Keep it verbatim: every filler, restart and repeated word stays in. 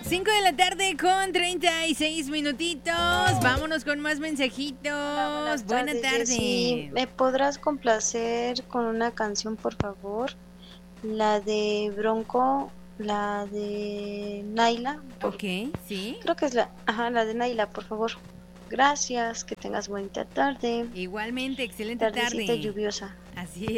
cinco de la tarde con treinta y seis minutitos. Vámonos con más mensajitos. Hola, buenas Buena tardes, tarde. Jessy. ¿Me podrás complacer con una canción, por favor? La de Bronco, la de Naila. Por... Ok, sí. Creo que es la, ajá, la de Naila, por favor. Gracias, que tengas bonita tarde. Igualmente, excelente Tardecita tarde. lluviosa. Así es.